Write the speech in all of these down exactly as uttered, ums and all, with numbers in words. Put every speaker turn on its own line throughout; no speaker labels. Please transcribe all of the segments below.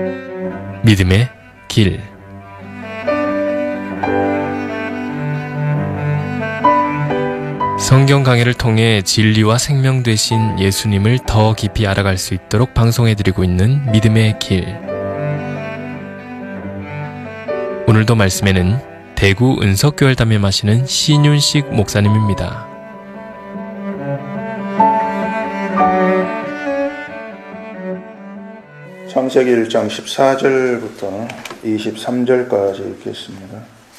믿음의 길. 성경 강해를 통해 진리와 생명 되신 예수님을 더 깊이 알아갈 수 있도록 방송해드리고 있는 믿음의 길. 오늘도 말씀에는 대구 은석교회를 담임하시는 신윤식 목사님입니다.
창세기 일 장 십사 절부터 이십삼 절까지 읽겠습니다.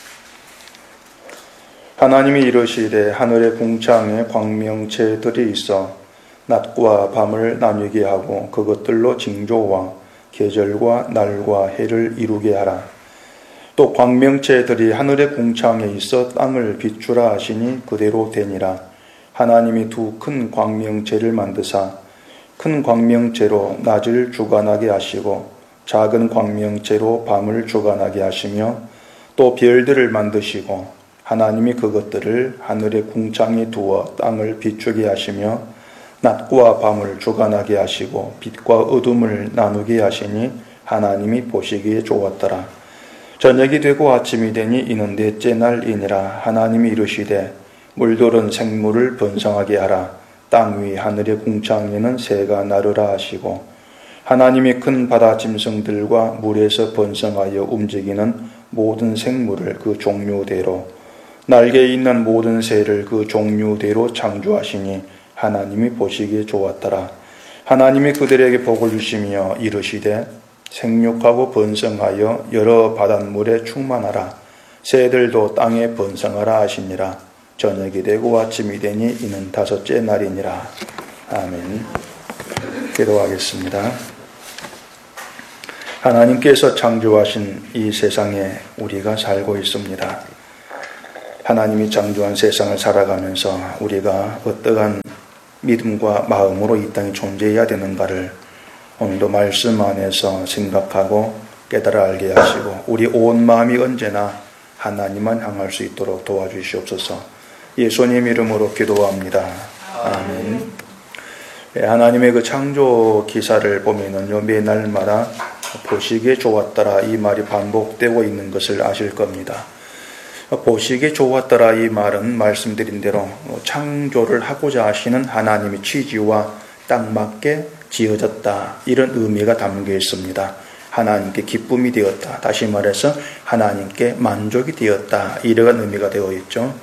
하나님이 이르시되 하늘의 궁창에 광명체들이 있어 낮과 밤을 나뉘게 하고 그것들로 징조와 계절과 날과 해를 이루게 하라. 또 광명체들이 하늘의 궁창에 있어 땅을 비추라 하시니 그대로 되니라. 하나님이 두 큰 광명체를 만드사 큰 광명체로 낮을 주관하게 하시고 작은 광명체로 밤을 주관하게 하시며 또 별들을 만드시고 하나님이 그것들을 하늘의 궁창에 두어 땅을 비추게 하시며 낮과 밤을 주관하게 하시고 빛과 어둠을 나누게 하시니 하나님이 보시기에 좋았더라. 저녁이 되고 아침이 되니 이는 넷째 날이니라. 하나님이 이르시되 물들은 생물을 번성하게 하라. 땅 위 하늘의 궁창에는 새가 나르라 하시고 하나님이 큰 바다 짐승들과 물에서 번성하여 움직이는 모든 생물을 그 종류대로 날개 있는 모든 새를 그 종류대로 창조하시니 하나님이 보시기에 좋았더라. 하나님이 그들에게 복을 주시며 이르시되 생육하고 번성하여 여러 바닷물에 충만하라. 새들도 땅에 번성하라 하시니라. 저녁이 되고 아침이 되니 이는 다섯째 날이니라. 아멘. 기도하겠습니다. 하나님께서 창조하신 이 세상에 우리가 살고 있습니다. 하나님이 창조한 세상을 살아가면서 우리가 어떠한 믿음과 마음으로 이 땅에 존재해야 되는가를 오늘도 말씀 안에서 생각하고 깨달아 알게 하시고 우리 온 마음이 언제나 하나님만 향할 수 있도록 도와주시옵소서. 예수님 이름으로 기도합니다. 아멘. 네, 하나님의 그 창조 기사를 보면은요, 매날마다 보시기에 좋았더라 이 말이 반복되고 있는 것을 아실 겁니다. 보시기에 좋았더라 이 말은 말씀드린 대로 창조를 하고자 하시는 하나님의 취지와 딱 맞게 지어졌다 이런 의미가 담겨 있습니다. 하나님께 기쁨이 되었다. 다시 말해서 하나님께 만족이 되었다. 이런 의미가 되어 있죠.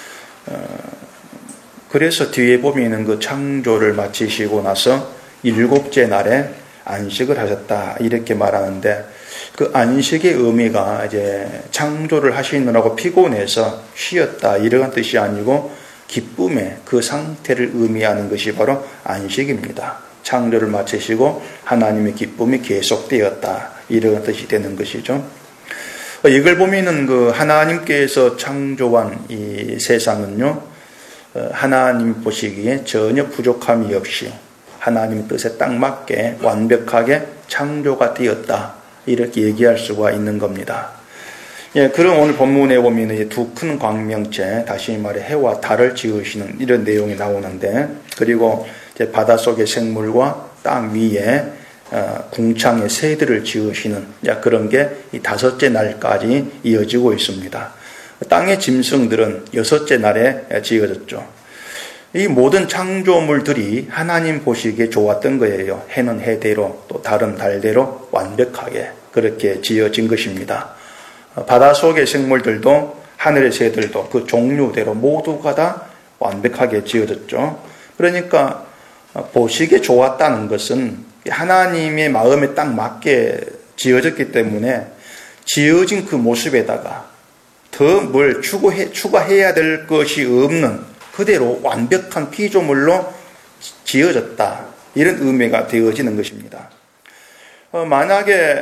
그래서 뒤에 보면은 그 창조를 마치시고 나서 일곱째 날에 안식을 하셨다 이렇게 말하는데 그 안식의 의미가 이제 창조를 하시느라고 피곤해서 쉬었다 이런 뜻이 아니고 기쁨의 그 상태를 의미하는 것이 바로 안식입니다. 창조를 마치시고 하나님의 기쁨이 계속되었다 이런 뜻이 되는 것이죠. 이걸 보면은 그 하나님께서 창조한 이 세상은요, 하나님 보시기에 전혀 부족함이 없이 하나님 뜻에 딱 맞게 완벽하게 창조가 되었다 이렇게 얘기할 수가 있는 겁니다. 예, 그럼 오늘 본문에 보면은 두 큰 광명체, 다시 말해 해와 달을 지으시는 이런 내용이 나오는데, 그리고 이제 바닷속의 생물과 땅 위에 어, 궁창의 새들을 지으시는 그런 게 이 다섯째 날까지 이어지고 있습니다. 땅의 짐승들은 여섯째 날에 지어졌죠. 이 모든 창조물들이 하나님 보시기에 좋았던 거예요. 해는 해대로 또 달은 달대로 완벽하게 그렇게 지어진 것입니다. 바닷속의 생물들도 하늘의 새들도 그 종류대로 모두가 다 완벽하게 지어졌죠. 그러니까 보시기에 좋았다는 것은 하나님의 마음에 딱 맞게 지어졌기 때문에 지어진 그 모습에다가 더 뭘 추구해, 추가해야 될 것이 없는 그대로 완벽한 피조물로 지어졌다. 이런 의미가 되어지는 것입니다. 어, 만약에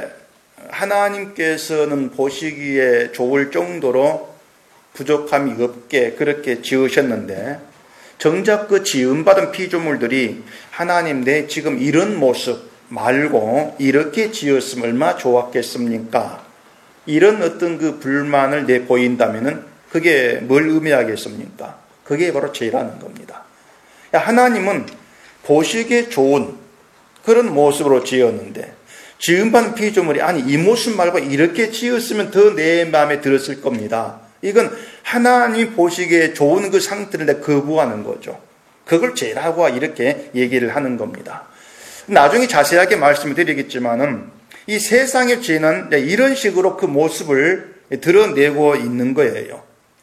하나님께서는 보시기에 좋을 정도로 부족함이 없게 그렇게 지으셨는데 정작 그 지음받은 피조물들이 하나님 내 지금 이런 모습 말고 이렇게 지었으면 얼마나 좋았겠습니까? 이런 어떤 그 불만을 내보인다면은 그게 뭘 의미하겠습니까? 그게 바로 죄라는 겁니다. 하나님은 보시기에 좋은 그런 모습으로 지었는데 지음받은 피조물이 아니 이 모습 말고 이렇게 지었으면 더 내 마음에 들었을 겁니다. 이건 하나님이 보시기에 좋은 그 상태를 거부하는 거죠. 그걸 죄라고 이렇게 얘기를 하는 겁니다. 나중에 자세하게 말씀을 드리겠지만은 이 세상의 죄는 이런 식으로 그 모습을 드러내고 있는 거예요.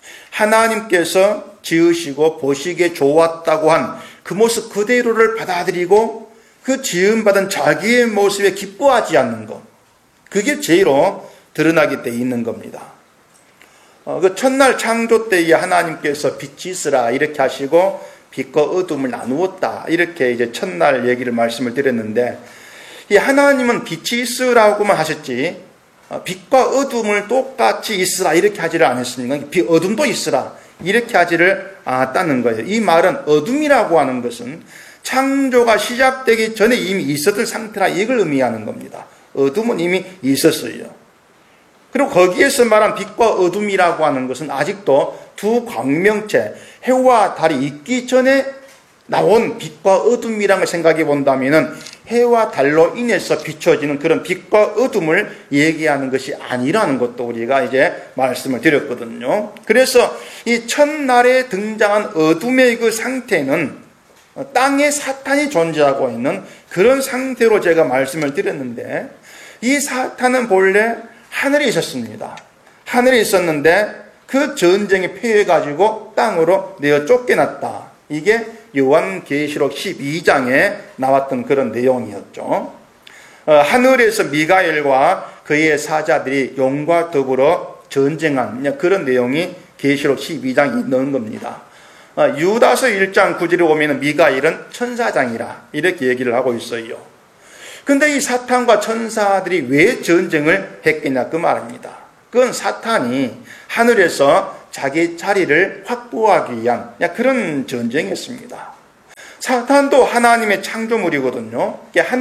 하나님께서 지으시고 보시기에 좋았다고 한 그 모습 그대로를 받아들이고 그 지음받은 자기의 모습에 기뻐하지 않는 것, 그게 죄로 드러나게 돼 있는 겁니다. 어, 그 첫날 창조 때에 하나님께서 빛이 있으라 이렇게 하시고 빛과 어둠을 나누었다 이렇게 이제 첫날 얘기를 말씀을 드렸는데, 이 하나님은 빛이 있으라고만 하셨지 어, 빛과 어둠을 똑같이 있으라 이렇게 하지를 않았으니까 빛 어둠도 있으라 이렇게 하지를 않았다는 거예요. 이 말은 어둠이라고 하는 것은 창조가 시작되기 전에 이미 있었던 상태라 이걸 의미하는 겁니다. 어둠은 이미 있었어요. 그리고 거기에서 말한 빛과 어둠이라고 하는 것은 아직도 두 광명체, 해와 달이 있기 전에 나온 빛과 어둠이라는 걸 생각해 본다면 해와 달로 인해서 비춰지는 그런 빛과 어둠을 얘기하는 것이 아니라는 것도 우리가 이제 말씀을 드렸거든요. 그래서 이 첫날에 등장한 어둠의 그 상태는 땅에 사탄이 존재하고 있는 그런 상태로 제가 말씀을 드렸는데, 이 사탄은 본래 하늘에 있었습니다. 하늘에 있었는데 그 전쟁에 패해가지고 땅으로 내어 쫓겨났다. 이게 요한계시록 십이 장에 나왔던 그런 내용이었죠. 어, 하늘에서 미가엘과 그의 사자들이 용과 더불어 전쟁한 그런 내용이 계시록 십이 장에 있는 겁니다. 어, 유다서 일 장 구 절에 보면 미가엘은 천사장이라 이렇게 얘기를 하고 있어요. 근데 이 사탄과 천사들이 왜 전쟁을 했겠냐 그 말입니다. 그건 사탄이 하늘에서 자기 자리를 확보하기 위한 그런 전쟁이었습니다. 사탄도 하나님의 창조물이거든요.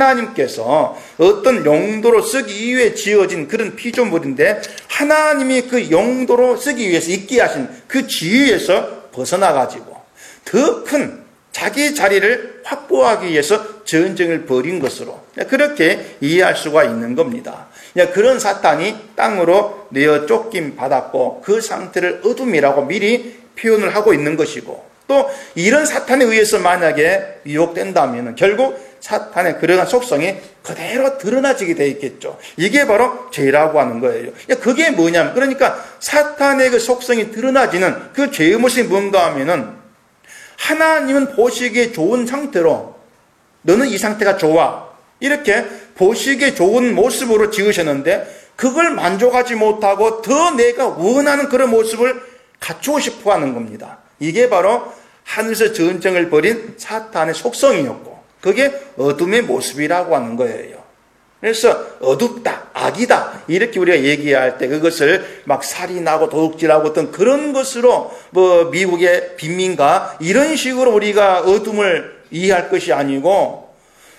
하나님께서 어떤 용도로 쓰기 위해 지어진 그런 피조물인데 하나님이 그 용도로 쓰기 위해서 있게 하신 그 지위에서 벗어나가지고 더 큰 자기 자리를 확보하기 위해서 전쟁을 벌인 것으로 그렇게 이해할 수가 있는 겁니다. 그런 사탄이 땅으로 내어 쫓김 받았고 그 상태를 어둠이라고 미리 표현을 하고 있는 것이고, 또 이런 사탄에 의해서 만약에 유혹된다면 결국 사탄의 그러한 속성이 그대로 드러나지게 돼 있겠죠. 이게 바로 죄라고 하는 거예요. 그게 뭐냐면, 그러니까 사탄의 그 속성이 드러나지는 그 죄의 모습이 뭔가 하면은, 하나님은 보시기에 좋은 상태로 너는 이 상태가 좋아 이렇게 보시기에 좋은 모습으로 지으셨는데 그걸 만족하지 못하고 더 내가 원하는 그런 모습을 갖추고 싶어 하는 겁니다. 이게 바로 하늘에서 전쟁을 벌인 사탄의 속성이었고 그게 어둠의 모습이라고 하는 거예요. 그래서 어둡다, 악이다 이렇게 우리가 얘기할 때 그것을 막 살인하고 도둑질하고 어떤 그런 것으로 뭐 미국의 빈민가 이런 식으로 우리가 어둠을 이해할 것이 아니고,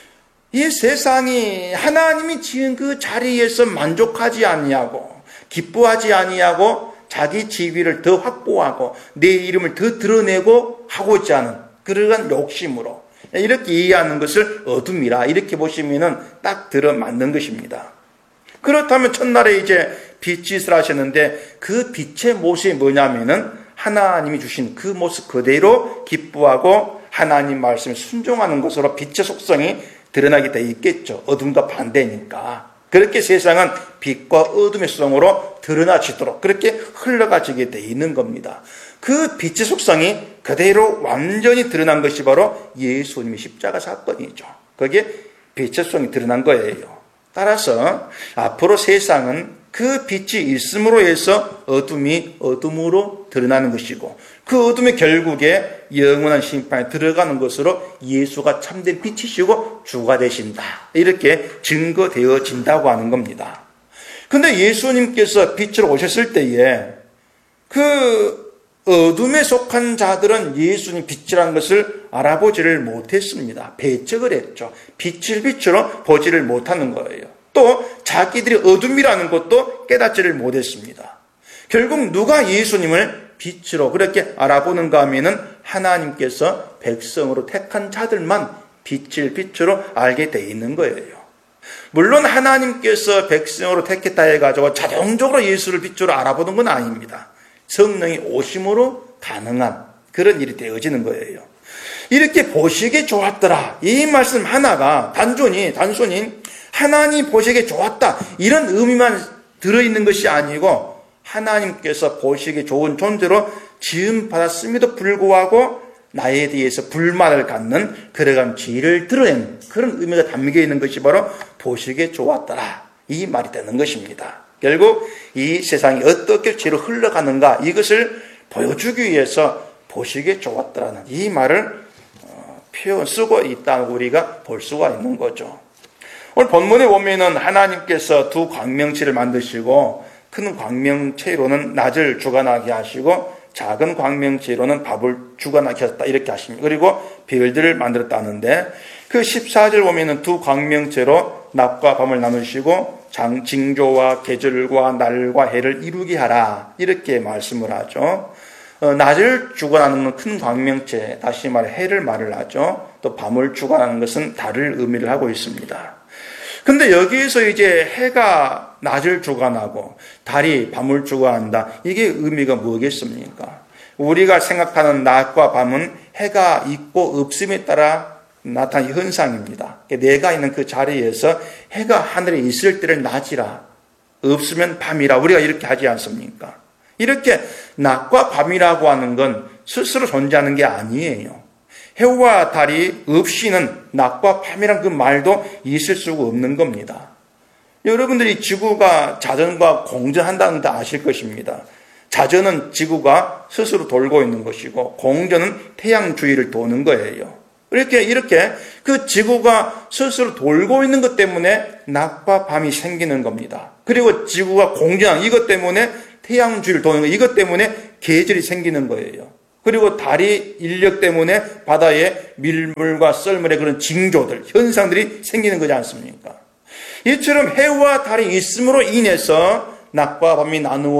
이 세상이 하나님이 지은 그 자리에서 만족하지 아니하고 기뻐하지 아니하고 자기 지위를 더 확보하고 내 이름을 더 드러내고 하고자 하는 그러한 욕심으로 이렇게 이해하는 것을 어둠이라 이렇게 보시면은 딱 들어맞는 것입니다. 그렇다면 첫날에 이제 빛이 있으라 하셨는데 그 빛의 모습이 뭐냐면은 하나님이 주신 그 모습 그대로 기뻐하고 하나님 말씀에 순종하는 것으로 빛의 속성이 드러나게 돼 있겠죠. 어둠과 반대니까. 그렇게 세상은 빛과 어둠의 속성으로 드러나지도록 그렇게 흘러가지게 돼 있는 겁니다. 그 빛의 속성이 그대로 완전히 드러난 것이 바로 예수님의 십자가 사건이죠. 그게 빛의 속성이 드러난 거예요. 따라서 앞으로 세상은 그 빛이 있음으로 해서 어둠이 어둠으로 드러나는 것이고 그 어둠의 결국에 영원한 심판에 들어가는 것으로 예수가 참된 빛이시고 주가 되신다. 이렇게 증거되어진다고 하는 겁니다. 근데 예수님께서 빛으로 오셨을 때에 그 어둠에 속한 자들은 예수님 빛이라는 것을 알아보지를 못했습니다. 배척을 했죠. 빛을 빛으로 보지를 못하는 거예요. 또 자기들이 어둠이라는 것도 깨닫지를 못했습니다. 결국 누가 예수님을 빛으로 그렇게 알아보는가 하면은 하나님께서 백성으로 택한 자들만 빛을 빛으로 알게 돼 있는 거예요. 물론 하나님께서 백성으로 택했다 해가지고 자동적으로 예수를 빛으로 알아보는 건 아닙니다. 성령이 오심으로 가능한 그런 일이 되어지는 거예요. 이렇게 보시기에 좋았더라. 이 말씀 하나가 단순히 단순히 하나님 보시기에 좋았다 이런 의미만 들어있는 것이 아니고 하나님께서 보시기에 좋은 존재로 지음받았음에도 불구하고 나에 대해서 불만을 갖는 그러한 죄를 드러낸 그런 의미가 담겨 있는 것이 바로 보시기에 좋았더라 이 말이 되는 것입니다. 결국 이 세상이 어떻게 죄로 흘러가는가 이것을 보여주기 위해서 보시기에 좋았더라는 이 말을 표현 쓰고 있다고 우리가 볼 수가 있는 거죠. 오늘 본문에 보면은 하나님께서 두 광명체를 만드시고 큰 광명체로는 낮을 주관하게 하시고 작은 광명체로는 밥을 주관하게 하셨다 이렇게 하십니다. 그리고 별들을 만들었다는데 그 십사 절 보면은 두 광명체로 낮과 밤을 나누시고 장, 징조와 계절과 날과 해를 이루게 하라 이렇게 말씀을 하죠. 어, 낮을 주관하는 큰 광명체, 다시 말해 해를 말을 하죠. 또 밤을 주관하는 것은 달을 의미를 하고 있습니다. 근데 여기에서 이제 해가 낮을 주관하고 달이 밤을 주관한다. 이게 의미가 뭐겠습니까? 우리가 생각하는 낮과 밤은 해가 있고 없음에 따라 나타나는 현상입니다. 내가 있는 그 자리에서 해가 하늘에 있을 때를 낮이라, 없으면 밤이라 우리가 이렇게 하지 않습니까? 이렇게 낮과 밤이라고 하는 건 스스로 존재하는 게 아니에요. 해와 달이 없이는 낮과 밤이란 그 말도 있을 수가 없는 겁니다. 여러분들이 지구가 자전과 공전한다는 거 아실 것입니다. 자전은 지구가 스스로 돌고 있는 것이고 공전은 태양 주위를 도는 거예요. 이렇게 이렇게 그 지구가 스스로 돌고 있는 것 때문에 낮과 밤이 생기는 겁니다. 그리고 지구가 공전한 이것 때문에 태양 주위를 도는 거, 이것 때문에 계절이 생기는 거예요. 그리고 달이 인력 때문에 바다에 밀물과 썰물의 그런 징조들, 현상들이 생기는 거지 않습니까? 이처럼 해와 달이 있음으로 인해서 낮과 밤이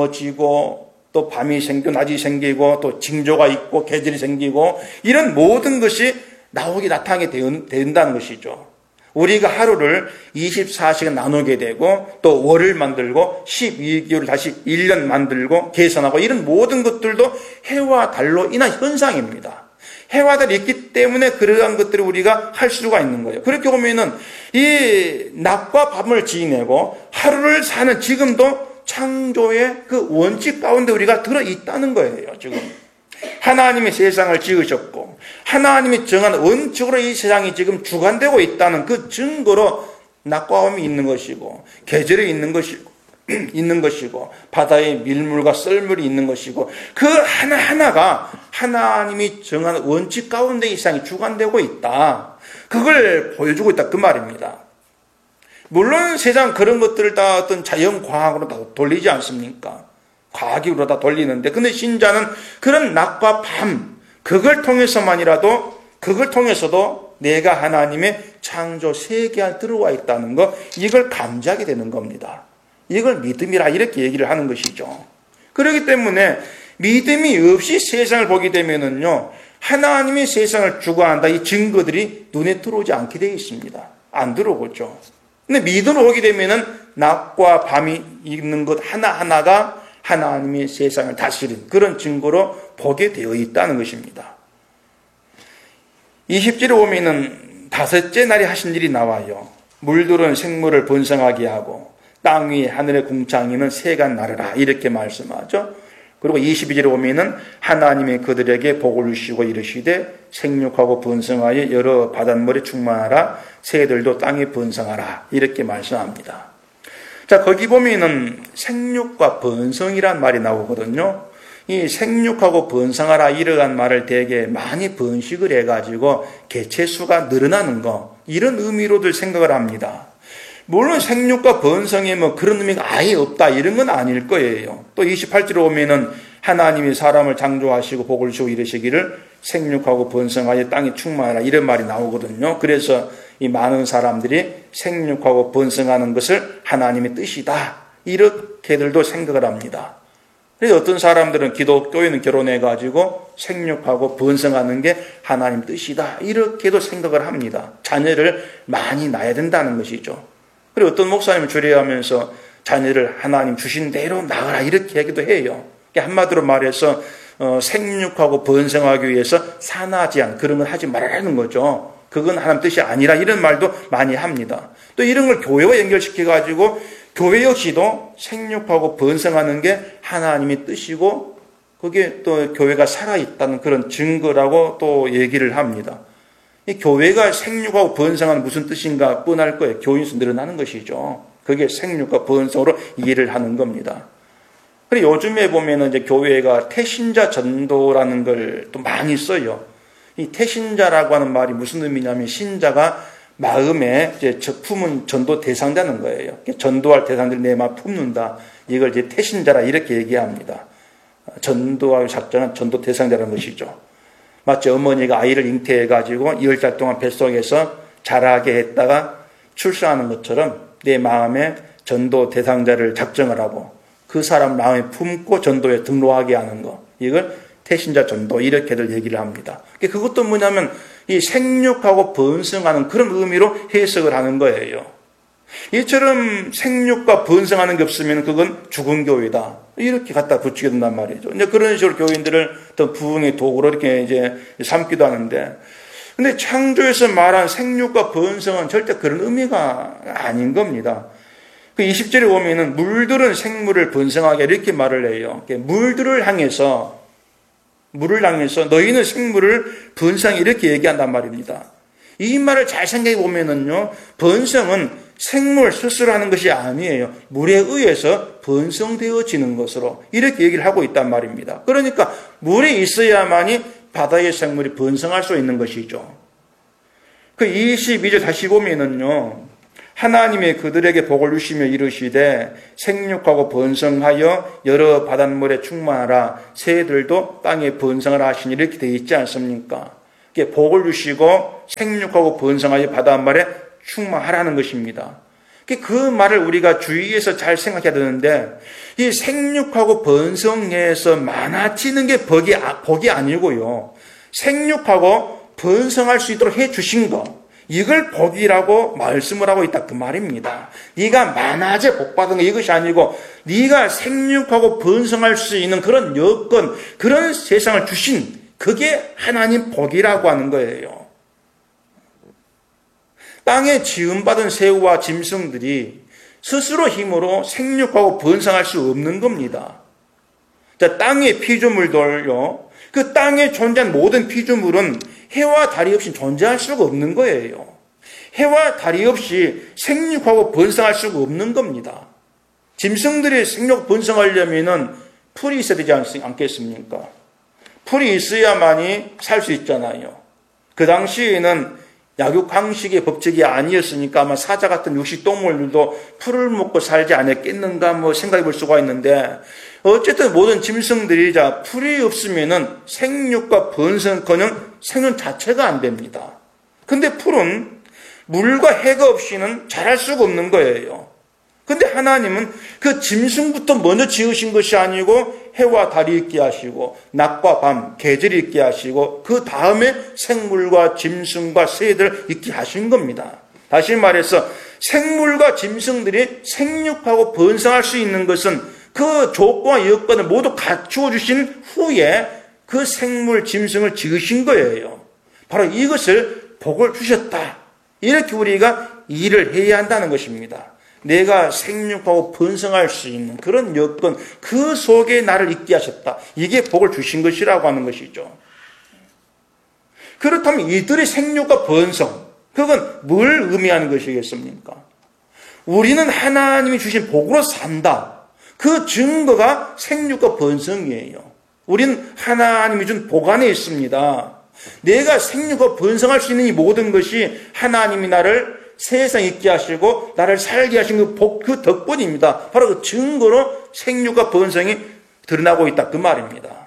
나누어지고 또 밤이 생기고 낮이 생기고 또 징조가 있고 계절이 생기고 이런 모든 것이 나오게 나타나게 된다는 것이죠. 우리가 하루를 이십사 시간 나누게 되고 또 월을 만들고 십이 개월 다시 일 년 만들고 계산하고 이런 모든 것들도 해와 달로 인한 현상입니다. 해와 달이 있기 때문에 그러한 것들을 우리가 할 수가 있는 거예요. 그렇게 보면은 이 낮과 밤을 지내고 하루를 사는 지금도 창조의 그 원칙 가운데 우리가 들어있다는 거예요. 지금 하나님이 세상을 지으셨고 하나님이 정한 원칙으로 이 세상이 지금 주관되고 있다는 그 증거로 낮과 밤이 있는 것이고 계절이 있는 것이고 있는 것이고 바다에 밀물과 썰물이 있는 것이고 그 하나하나가 하나님이 정한 원칙 가운데 이 세상이 주관되고 있다. 그걸 보여주고 있다 그 말입니다. 물론 세상 그런 것들을 다 어떤 자연과학으로 다 돌리지 않습니까? 과학으로 다 돌리는데 근데 신자는 그런 낮과 밤 그걸 통해서만이라도 그걸 통해서도 내가 하나님의 창조 세계 안에 들어와 있다는 거 이걸 감지하게 되는 겁니다. 이걸 믿음이라 이렇게 얘기를 하는 것이죠. 그렇기 때문에 믿음이 없이 세상을 보게 되면은요 하나님이 세상을 주관한다 이 증거들이 눈에 들어오지 않게 되어 있습니다. 안 들어오죠. 근데 믿음으로 보게 되면은 낮과 밤이 있는 것 하나하나가 하나님이 세상을 다스린 그런 증거로 보게 되어 있다는 것입니다. 이십 절에 보면은 다섯째 날에 하신 일이 나와요. 물들은 생물을 번성하게 하고 땅 위에 하늘의 궁창이는 새가 나르라 이렇게 말씀하죠. 그리고 이십이 절에 보면은 하나님이 그들에게 복을 주시고 이르시되 생육하고 번성하여 여러 바닷물에 충만하라 새들도 땅에 번성하라 이렇게 말씀합니다. 자, 거기 보면은 생육과 번성이란 말이 나오거든요. 이 생육하고 번성하라 이러한 말을 되게 많이 번식을 해가지고 개체수가 늘어나는 거 이런 의미로들 생각을 합니다. 물론 생육과 번성에 뭐 그런 의미가 아예 없다 이런 건 아닐 거예요. 또 이십팔 절에 보면은 하나님이 사람을 창조하시고 복을 주고 이르시기를 생육하고 번성하여 땅에 충만하라 이런 말이 나오거든요. 그래서 이 많은 사람들이 생육하고 번성하는 것을 하나님의 뜻이다 이렇게들도 생각을 합니다. 그래서 어떤 사람들은 기독교인은 결혼해가지고 생육하고 번성하는 게 하나님 뜻이다 이렇게도 생각을 합니다. 자녀를 많이 낳아야 된다는 것이죠. 그리고 어떤 목사님은 주례하면서 자녀를 하나님 주신 대로 낳으라 이렇게 얘기도 해요. 한마디로 말해서 어, 생육하고 번성하기 위해서 산하제한 그런 걸 하지 말라는 거죠. 그건 하나님 뜻이 아니라 이런 말도 많이 합니다. 또 이런 걸 교회와 연결시켜가지고 교회 역시도 생육하고 번성하는 게 하나님의 뜻이고 그게 또 교회가 살아있다는 그런 증거라고 또 얘기를 합니다. 이 교회가 생육하고 번성하는 무슨 뜻인가 뻔할 거예요. 교인수 늘어나는 것이죠. 그게 생육과 번성으로 이해를 하는 겁니다. 그리고 요즘에 보면은 이제 교회가 태신자 전도라는 걸 또 많이 써요. 이 태신자라고 하는 말이 무슨 의미냐면 신자가 마음에 이제 품은 전도 대상자는 거예요. 전도할 대상자를 내 마음 품는다. 이걸 이제 태신자라 이렇게 얘기합니다. 전도하고 작정한 전도 대상자라는 것이죠. 마치 어머니가 아이를 잉태해가지고 이월 달 동안 뱃속에서 자라게 했다가 출산하는 것처럼 내 마음에 전도 대상자를 작정을 하고 그 사람 마음에 품고 전도에 등록하게 하는 거. 이걸 태신자 전도 이렇게들 얘기를 합니다. 그것도 뭐냐면 이 생육하고 번성하는 그런 의미로 해석을 하는 거예요. 이처럼 생육과 번성하는 게 없으면 그건 죽은 교회다. 이렇게 갖다 붙이게 된단 말이죠. 이제 그런 식으로 교인들을 더 부흥의 도구로 이렇게 이제 삼기도 하는데, 근데 창조에서 말한 생육과 번성은 절대 그런 의미가 아닌 겁니다. 그 이십 절에 보면은 물들은 생물을 번성하게 이렇게 말을 해요. 물들을 향해서, 물을 향해서 너희는 생물을 번성하게 이렇게 얘기한단 말입니다. 이 말을 잘 생각해 보면은요, 번성은 생물 스스로 하는 것이 아니에요. 물에 의해서 번성되어지는 것으로 이렇게 얘기를 하고 있단 말입니다. 그러니까 물에 있어야만이 바다의 생물이 번성할 수 있는 것이죠. 그 이십이 절 다시 보면은요, 하나님의 그들에게 복을 주시며 이르시되 생육하고 번성하여 여러 바닷물에 충만하라 새들도 땅에 번성을 하시니 이렇게 되어 있지 않습니까? 복을 주시고 생육하고 번성하여 바닷물에 충만하라는 것입니다. 그 말을 우리가 주의해서 잘 생각해야 되는데, 이 생육하고 번성해서 많아지는 게 복이, 복이 아니고요, 생육하고 번성할 수 있도록 해주신 것, 이걸 복이라고 말씀을 하고 있다 그 말입니다. 네가 많아져 복받은 거 이것이 아니고 네가 생육하고 번성할 수 있는 그런 여건, 그런 세상을 주신 그게 하나님 복이라고 하는 거예요. 땅에 지음받은 새우와 짐승들이 스스로 힘으로 생육하고 번성할 수 없는 겁니다. 자, 땅의 피조물들요, 그 땅에 존재한 모든 피조물은 해와 달이 없이 존재할 수가 없는 거예요. 해와 달이 없이 생육하고 번성할 수가 없는 겁니다. 짐승들이 생육 번성하려면은 풀이 있어야 되지 않겠습니까? 풀이 있어야만이 살 수 있잖아요. 그 당시에는 약육 강식의 법칙이 아니었으니까 아마 사자 같은 육식 동물들도 풀을 먹고 살지 않았겠는가 뭐 생각해 볼 수가 있는데, 어쨌든 모든 짐승들이 자 풀이 없으면은 생육과 번성커녕 생존 자체가 안 됩니다. 근데 풀은 물과 해가 없이는 자랄 수가 없는 거예요. 근데 하나님은 그 짐승부터 먼저 지으신 것이 아니고 해와 달이 있게 하시고 낮과 밤, 계절이 있게 하시고 그 다음에 생물과 짐승과 새들 있게 하신 겁니다. 다시 말해서 생물과 짐승들이 생육하고 번성할 수 있는 것은 그 조건과 여건을 모두 갖추어 주신 후에 그 생물, 짐승을 지으신 거예요. 바로 이것을 복을 주셨다. 이렇게 우리가 일을 해야 한다는 것입니다. 내가 생육하고 번성할 수 있는 그런 여건, 그 속에 나를 있게 하셨다. 이게 복을 주신 것이라고 하는 것이죠. 그렇다면 이들의 생육과 번성, 그건 뭘 의미하는 것이겠습니까? 우리는 하나님이 주신 복으로 산다. 그 증거가 생육과 번성이에요. 우리는 하나님이 준 복 안에 있습니다. 내가 생육과 번성할 수 있는 이 모든 것이 하나님이 나를 세상에 있게 하시고 나를 살게 하신 그 복, 그 덕분입니다. 바로 그 증거로 생육과 번성이 드러나고 있다 그 말입니다.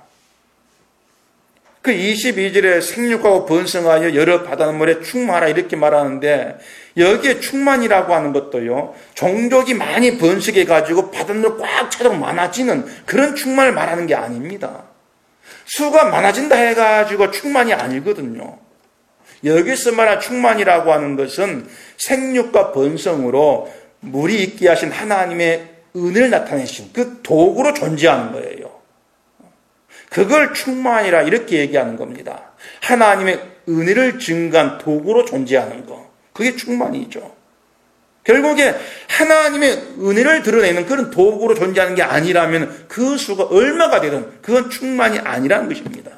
그 이십이 절에 생육하고 번성하여 여러 바닷물에 충만하라 이렇게 말하는데, 여기에 충만이라고 하는 것도요, 종족이 많이 번식해가지고 바닷물 꽉 차도록 많아지는 그런 충만을 말하는 게 아닙니다. 수가 많아진다 해가지고 충만이 아니거든요. 여기서 말한 충만이라고 하는 것은 생육과 번성으로 물이 있게 하신 하나님의 은혜를 나타내신 그 도구로 존재하는 거예요. 그걸 충만이라 이렇게 얘기하는 겁니다. 하나님의 은혜를 증가한 도구로 존재하는 거. 그게 충만이죠. 결국에 하나님의 은혜를 드러내는 그런 도구로 존재하는 게 아니라면 그 수가 얼마가 되든 그건 충만이 아니라는 것입니다.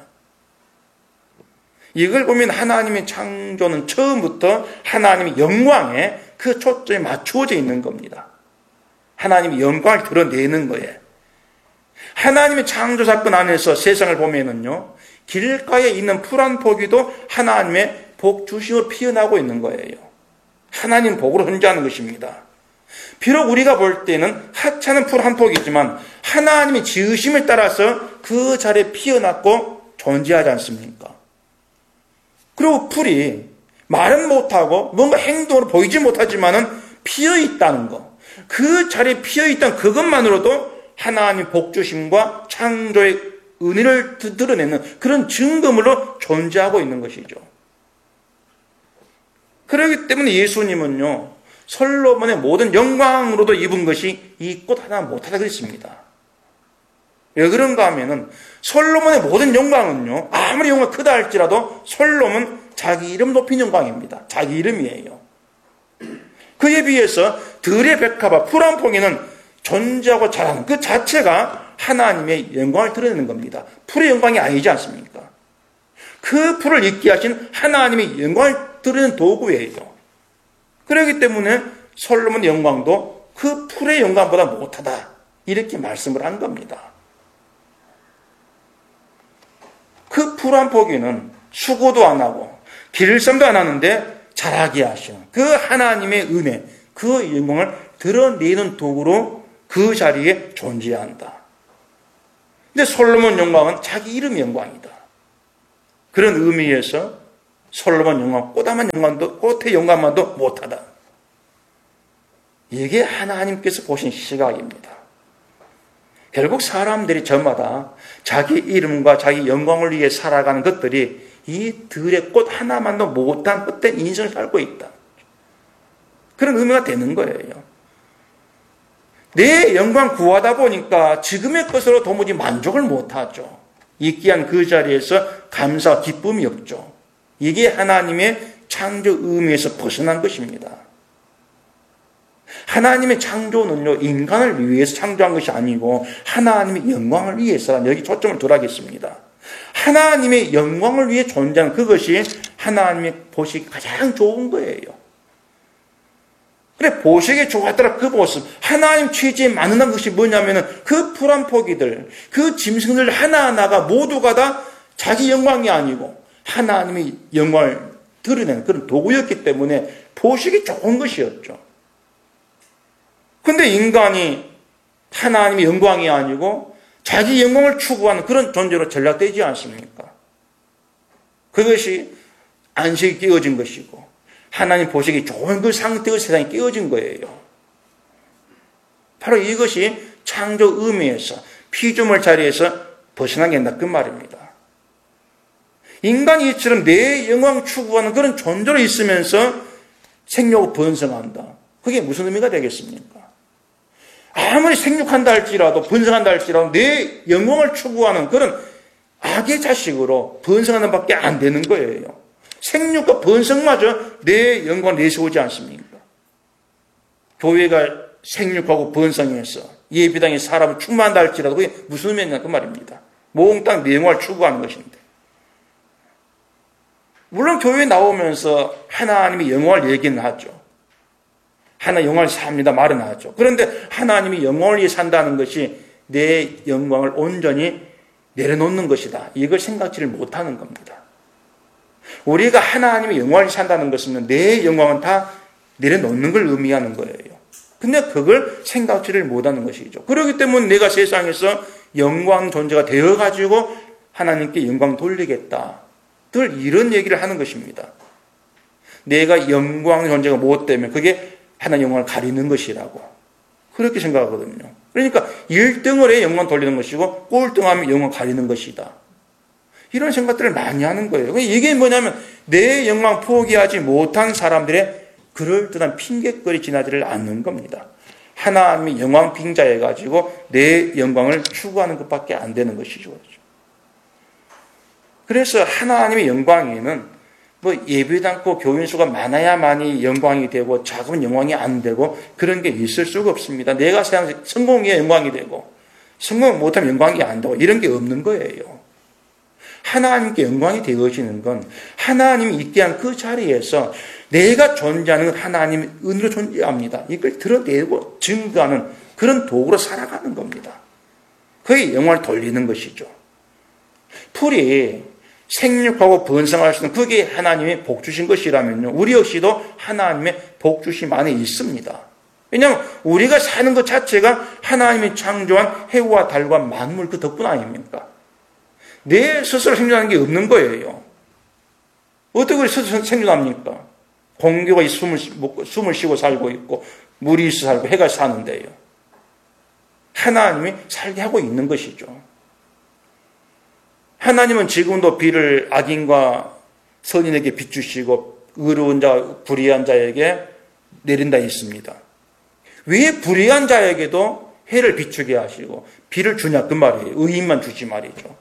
이걸 보면 하나님의 창조는 처음부터 하나님의 영광에 그 초점이 맞추어져 있는 겁니다. 하나님의 영광을 드러내는 거예요. 하나님의 창조 사건 안에서 세상을 보면은요, 길가에 있는 풀 한 포기도 하나님의 복 주심으로 피어나고 있는 거예요. 하나님 복으로 존재하는 것입니다. 비록 우리가 볼 때는 하찮은 풀 한 포기지만 하나님의 지으심을 따라서 그 자리에 피어났고 존재하지 않습니까? 그리고 풀이 말은 못하고 뭔가 행동으로 보이지 못하지만은 피어 있다는 거. 그 자리에 피어 있다는 그것만으로도 하나님 복주심과 창조의 은혜를 드러내는 그런 증거물로 존재하고 있는 것이죠. 그렇기 때문에 예수님은요, 솔로몬의 모든 영광으로도 입은 것이 이 꽃 하나 못하다 그랬습니다. 왜 그런가 하면은 솔로몬의 모든 영광은요, 아무리 영광이 크다 할지라도 솔로몬은 자기 이름 높인 영광입니다. 자기 이름이에요. 그에 비해서 들의 백합화 풀 한 포기는 존재하고 자라는 그 자체가 하나님의 영광을 드러내는 겁니다. 풀의 영광이 아니지 않습니까? 그 풀을 있게 하신 하나님의 영광을 드러내는 도구예요. 그렇기 때문에 솔로몬의 영광도 그 풀의 영광보다 못하다 이렇게 말씀을 한 겁니다. 그 풀 한 포기는 수고도 안 하고 길쌈도 안 하는데 자라게 하시는 그 하나님의 은혜, 그 영광을 드러내는 도구로 그 자리에 존재한다. 근데 솔로몬 영광은 자기 이름의 영광이다. 그런 의미에서 솔로몬 영광, 꽃다만 영광도, 꽃의 영광만도 못하다. 이게 하나님께서 보신 시각입니다. 결국 사람들이 저마다 자기 이름과 자기 영광을 위해 살아가는 것들이 이 들의 꽃 하나만도 못한 헛된 인생을 살고 있다. 그런 의미가 되는 거예요. 내 영광 구하다 보니까 지금의 것으로 도무지 만족을 못하죠. 있기한 그 자리에서 감사와 기쁨이 없죠. 이게 하나님의 창조 의미에서 벗어난 것입니다. 하나님의 창조는요, 인간을 위해서 창조한 것이 아니고 하나님의 영광을 위해서라는 여기 초점을 둔하겠습니다. 하나님의 영광을 위해 존재하는 그것이 하나님의 보시기 가장 좋은 거예요. 그래, 보시기에 좋았더라 그 모습, 하나님 취지에 맞는 것이 뭐냐면은 그 풀 한 포기들, 그 짐승들 하나하나가 모두가 다 자기 영광이 아니고 하나님의 영광을 드러내는 그런 도구였기 때문에 보시기 좋은 것이었죠. 근데 인간이 하나님의 영광이 아니고 자기 영광을 추구하는 그런 존재로 전락되지 않습니까? 그것이 안식이 깨어진 것이고 하나님 보시기 좋은 그 상태의 세상이 깨어진 거예요. 바로 이것이 창조 의미에서 피조물 자리에서 벗어나게 된다 그 말입니다. 인간이 이처럼 내 영광 추구하는 그런 존재로 있으면서 생육을 번성한다. 그게 무슨 의미가 되겠습니까? 아무리 생육한다 할지라도 번성한다 할지라도 내 영광을 추구하는 그런 악의 자식으로 번성하는 밖에 안 되는 거예요. 생육과 번성마저 내 영광을 내세우지 않습니까? 교회가 생육하고 번성해서 예배당에 사람을 충만한다 할지라도 그게 무슨 의미냐 그 말입니다. 몽땅 내 영광을 추구하는 것인데. 물론 교회에 나오면서 하나님의 영광을 얘기는 하죠. 하나 영광을 삽니다 말은 하죠. 그런데 하나님이 영광을 위해 산다는 것이 내 영광을 온전히 내려놓는 것이다. 이걸 생각지를 못하는 겁니다. 우리가 하나님의 영광을 위해 산다는 것은 내 영광은 다 내려놓는 걸 의미하는 거예요. 근데 그걸 생각지를 못하는 것이죠. 그렇기 때문에 내가 세상에서 영광 존재가 되어가지고 하나님께 영광 돌리겠다. 늘 이런 얘기를 하는 것입니다. 내가 영광 존재가 못되면 그게 하나님 영광을 가리는 것이라고 그렇게 생각하거든요. 그러니까 일 등을 해 영광 돌리는 것이고 꼴등하면 영광 가리는 것이다. 이런 생각들을 많이 하는 거예요. 이게 뭐냐면 내 영광 포기하지 못한 사람들의 그럴듯한 핑계거리 지나지를 않는 겁니다. 하나님이 영광 빙자해가지고 내 영광을 추구하는 것밖에 안 되는 것이죠. 그래서 하나님의 영광에는 뭐 예배도 않고 교인 수가 많아야만이 영광이 되고 작으면 영광이 안 되고 그런 게 있을 수가 없습니다. 내가 세상 성공해야 영광이 되고 성공 못하면 영광이 안 되고 이런 게 없는 거예요. 하나님께 영광이 되어지는 건 하나님이 있게 한 그 자리에서 내가 존재하는 하나님의 은혜로 존재합니다. 이걸 드러내고 증거하는 그런 도구로 살아가는 겁니다. 그게 영광을 돌리는 것이죠. 풀이 생육하고 번성할 수 있는 그게 하나님의 복 주신 것이라면요. 우리 역시도 하나님의 복 주심 안에 있습니다. 왜냐하면 우리가 사는 것 자체가 하나님이 창조한 해와 달과 만물 그 덕분 아닙니까? 내 스스로 생존하는 게 없는 거예요. 어떻게 스스로 생존합니까? 공기가 숨을, 숨을 쉬고 살고 있고 물이 있어 살고 해가 사는데요. 하나님이 살게 하고 있는 것이죠. 하나님은 지금도 비를 악인과 선인에게 비추시고 의로운 자, 불의한 자에게 내린다 했습니다. 왜 불의한 자에게도 해를 비추게 하시고 비를 주냐 그 말이에요. 의인만 주지 말이죠.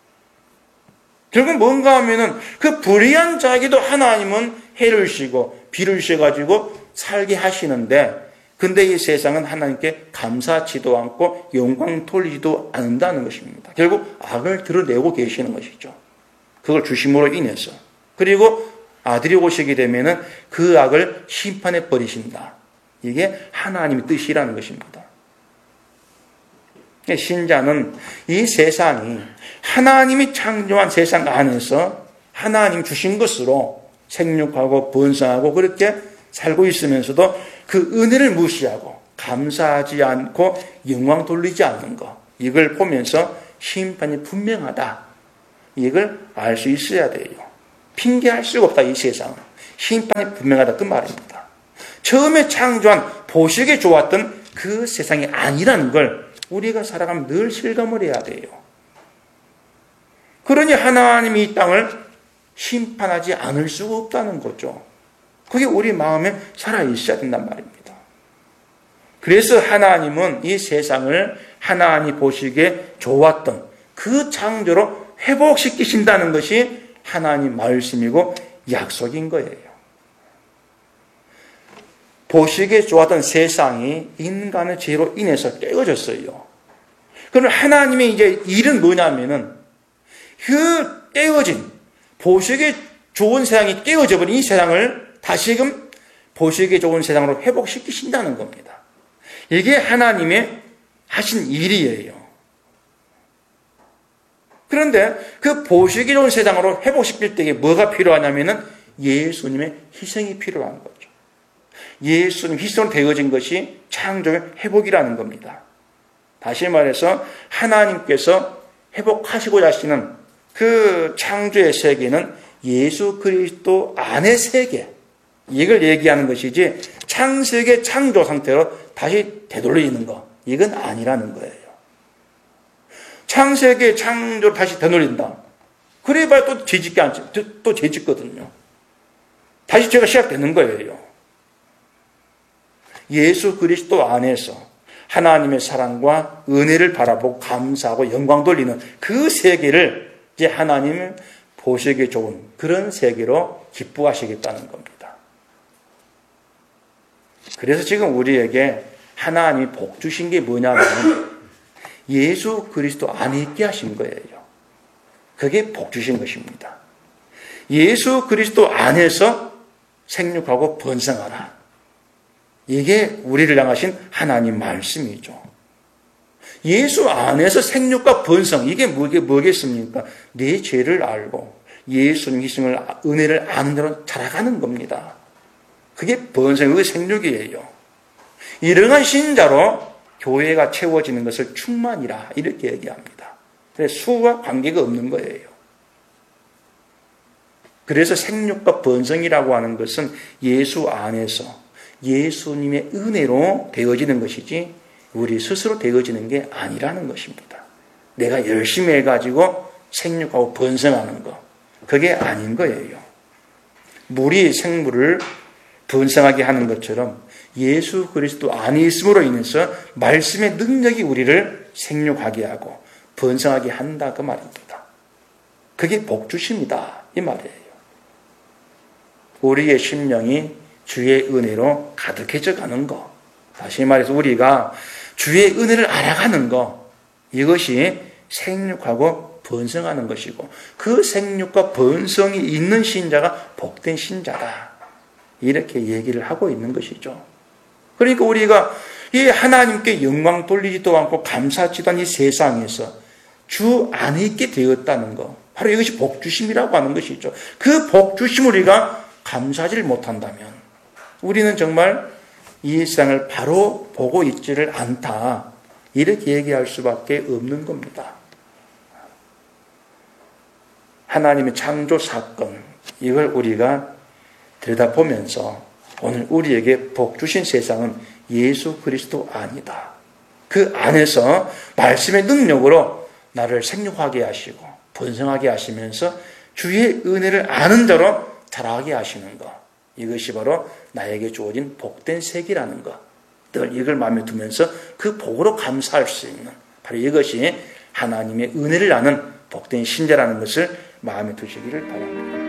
결국 뭔가 하면은 그 불의한 자에게도 하나님은 해를 쉬고 비를 쉬어가지고 살게 하시는데 근데 이 세상은 하나님께 감사하지도 않고 영광 돌리지도 않는다는 것입니다. 결국 악을 드러내고 계시는 것이죠. 그걸 주심으로 인해서. 그리고 아들이 오시게 되면은 그 악을 심판해 버리신다. 이게 하나님의 뜻이라는 것입니다. 신자는 이 세상이 하나님이 창조한 세상 안에서 하나님 주신 것으로 생육하고 번성하고 그렇게 살고 있으면서도 그 은혜를 무시하고 감사하지 않고 영광 돌리지 않는 것, 이걸 보면서 심판이 분명하다. 이걸 알 수 있어야 돼요. 핑계할 수가 없다. 이 세상은 심판이 분명하다 그 말입니다. 처음에 창조한 보시기에 좋았던 그 세상이 아니라는 걸 우리가 살아가면 늘 실감을 해야 돼요. 그러니 하나님이 이 땅을 심판하지 않을 수가 없다는 거죠. 그게 우리 마음에 살아있어야 된단 말입니다. 그래서 하나님은 이 세상을 하나님 보시기에 좋았던 그 창조로 회복시키신다는 것이 하나님 말씀이고 약속인 거예요. 보시기에 좋았던 세상이 인간의 죄로 인해서 깨어졌어요. 그럼 하나님의 이제 일은 뭐냐면은 그 깨어진 보시기에 좋은 세상이 깨어져 버린 이 세상을 다시금 보시기에 좋은 세상으로 회복시키신다는 겁니다. 이게 하나님의 하신 일이에요. 그런데 그 보시기 좋은 세상으로 회복시킬 때에 뭐가 필요하냐면은 예수님의 희생이 필요한 거죠. 예수님 희생으로 되어진 것이 창조의 회복이라는 겁니다. 다시 말해서 하나님께서 회복하시고자 하시는 그 창조의 세계는 예수 그리스도 안의 세계, 이걸 얘기하는 것이지 창세계 창조 상태로 다시 되돌리는 거, 이건 아니라는 거예요. 창세계 창조를 다시 되돌린다. 그래 봐야 또 죄짓게 않죠. 또 죄짓거든요. 다시 죄가 시작되는 거예요. 예수 그리스도 안에서 하나님의 사랑과 은혜를 바라보고 감사하고 영광 돌리는 그 세계를 이제 하나님은 보시기에 좋은 그런 세계로 기뻐하시겠다는 겁니다. 그래서 지금 우리에게 하나님이 복 주신 게 뭐냐면 예수 그리스도 안에 있게 하신 거예요. 그게 복 주신 것입니다. 예수 그리스도 안에서 생육하고 번성하라. 이게 우리를 향하신 하나님 말씀이죠. 예수 안에서 생육과 번성, 이게 뭐겠습니까? 내 죄를 알고 예수님 희생을, 은혜를 아는 대로 자라가는 겁니다. 그게 번성, 그게 생육이에요. 이러한 신자로 교회가 채워지는 것을 충만이라 이렇게 얘기합니다. 그래서 수와 관계가 없는 거예요. 그래서 생육과 번성이라고 하는 것은 예수 안에서 예수님의 은혜로 되어지는 것이지 우리 스스로 되어지는 게 아니라는 것입니다. 내가 열심히 해가지고 생육하고 번성하는 거, 그게 아닌 거예요. 물이 생물을 번성하게 하는 것처럼 예수 그리스도 안에 있음으로 인해서 말씀의 능력이 우리를 생육하게 하고 번성하게 한다 그 말입니다. 그게 복주심이다 이 말이에요. 우리의 심령이 주의 은혜로 가득해져 가는 것, 다시 말해서 우리가 주의 은혜를 알아가는 것, 이것이 생육하고 번성하는 것이고 그 생육과 번성이 있는 신자가 복된 신자다 이렇게 얘기를 하고 있는 것이죠. 그러니까 우리가 이 하나님께 영광 돌리지도 않고 감사하지도 않은 이 세상에서 주 안에 있게 되었다는 것, 바로 이것이 복주심이라고 하는 것이죠. 그 복주심을 우리가 감사하지를 못한다면 우리는 정말 이 세상을 바로 보고 있지를 않다 이렇게 얘기할 수밖에 없는 겁니다. 하나님의 창조 사건, 이걸 우리가 들여다보면서 오늘 우리에게 복 주신 세상은 예수 그리스도 안이다. 그 안에서 말씀의 능력으로 나를 생육하게 하시고 번성하게 하시면서 주의 은혜를 아는 자로 자라게 하시는 것, 이것이 바로 나에게 주어진 복된 세계라는 것, 늘 이걸 마음에 두면서 그 복으로 감사할 수 있는, 바로 이것이 하나님의 은혜를 아는 복된 신자라는 것을 마음에 두시기를 바랍니다.